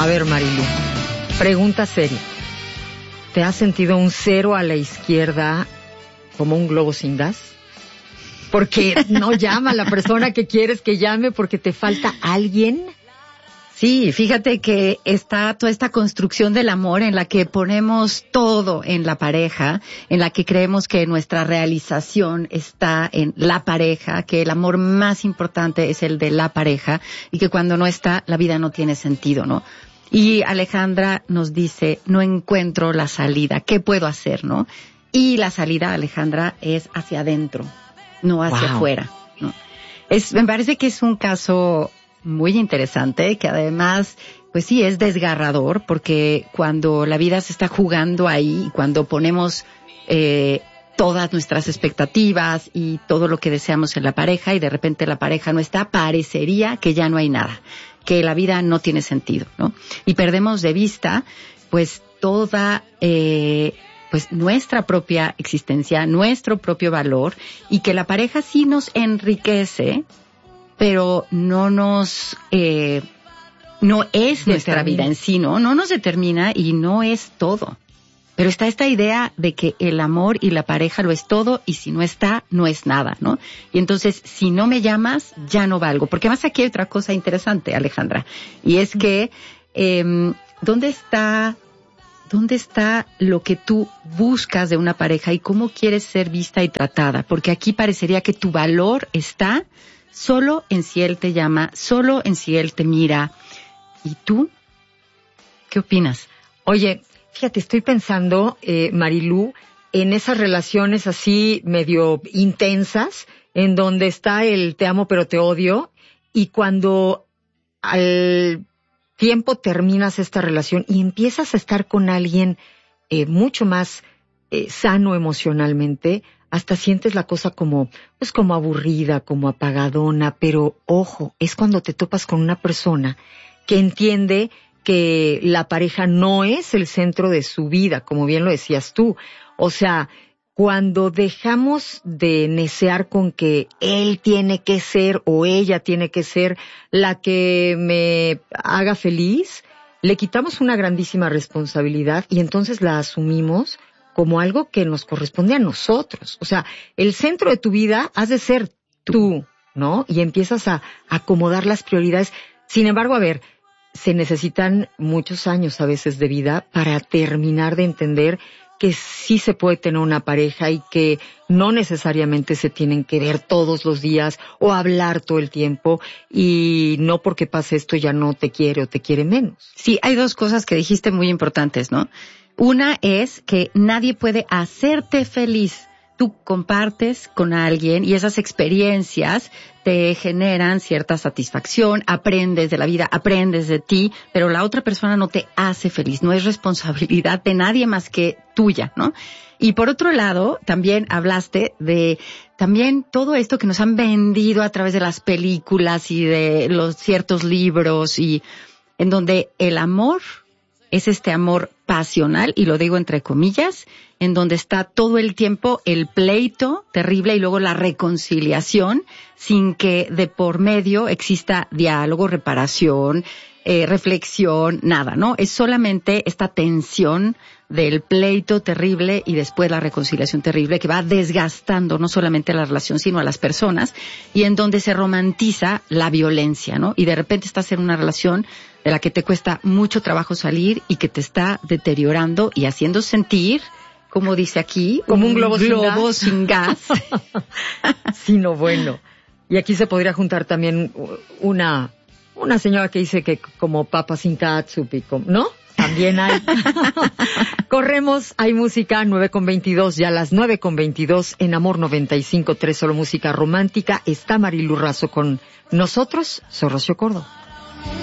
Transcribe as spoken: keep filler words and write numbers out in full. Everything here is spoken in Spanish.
A ver, Marilu, pregunta seria. ¿Te has sentido un cero a la izquierda como un globo sin gas? Porque no llama a la persona que quieres que llame porque te falta alguien. Sí, fíjate que está toda esta construcción del amor en la que ponemos todo en la pareja, en la que creemos que nuestra realización está en la pareja, que el amor más importante es el de la pareja y que cuando no está, la vida no tiene sentido, ¿no? Y Alejandra nos dice, no encuentro la salida, ¿qué puedo hacer, no? Y la salida, Alejandra, es hacia adentro, no hacia Wow. afuera, ¿no? Es, me parece que es un caso muy interesante, que además, pues sí, es desgarrador, porque cuando la vida se está jugando ahí, cuando ponemos eh, todas nuestras expectativas y todo lo que deseamos en la pareja, y de repente la pareja no está, parecería que ya no hay nada, que la vida no tiene sentido, ¿no? Y perdemos de vista, pues, toda eh, pues nuestra propia existencia, nuestro propio valor, y que la pareja sí nos enriquece, pero no nos, eh, no es nuestra vida en sí, ¿no? No nos determina y no es todo. Pero está esta idea de que el amor y la pareja lo es todo y si no está, no es nada, ¿no? Y entonces, si no me llamas, ya no valgo. Porque además aquí hay otra cosa interesante, Alejandra, y es que, eh, ¿dónde está, dónde está lo que tú buscas de una pareja y cómo quieres ser vista y tratada? Porque aquí parecería que tu valor está solo en si él te llama, solo en si él te mira. ¿Y tú? ¿Qué opinas? Oye, fíjate, estoy pensando, eh, Marilu, en esas relaciones así medio intensas, en donde está el te amo pero te odio, y cuando al tiempo terminas esta relación y empiezas a estar con alguien eh, mucho más eh, sano emocionalmente, hasta sientes la cosa como, pues como aburrida, como apagadona, pero ojo, es cuando te topas con una persona que entiende que la pareja no es el centro de su vida, como bien lo decías tú. O sea, cuando dejamos de necear con que él tiene que ser o ella tiene que ser la que me haga feliz, le quitamos una grandísima responsabilidad y entonces la asumimos como algo que nos corresponde a nosotros. O sea, el centro de tu vida has de ser tú, ¿no? Y empiezas a acomodar las prioridades. Sin embargo, a ver, se necesitan muchos años a veces de vida para terminar de entender que sí se puede tener una pareja y que no necesariamente se tienen que ver todos los días o hablar todo el tiempo, y no porque pase esto ya no te quiere o te quiere menos. Sí, hay dos cosas que dijiste muy importantes, ¿no? Una es que nadie puede hacerte feliz. Tú compartes con alguien y esas experiencias te generan cierta satisfacción, aprendes de la vida, aprendes de ti, pero la otra persona no te hace feliz, no es responsabilidad de nadie más que tuya, ¿no? Y por otro lado, también hablaste de también todo esto que nos han vendido a través de las películas y de los ciertos libros, y en donde el amor es este amor pasional, y lo digo entre comillas, en donde está todo el tiempo el pleito terrible y luego la reconciliación, sin que de por medio exista diálogo, reparación, eh, reflexión, nada, ¿no? Es solamente esta tensión del pleito terrible y después la reconciliación terrible que va desgastando no solamente la relación sino a las personas, y en donde se romantiza la violencia, ¿no? Y de repente estás en una relación de la que te cuesta mucho trabajo salir y que te está deteriorando y haciendo sentir, como dice aquí, como un, un globo, globo sin gas. Sin gas. Sí, no, bueno. Y aquí se podría juntar también una una señora que dice que como papa sin catsup, ¿no? También hay. Corremos, hay música, nueve con veintidós, ya a las nueve con veintidós en Amor noventa y cinco punto tres, solo música romántica. Está Marilu Razo con nosotros, soy Rocío Córdoba.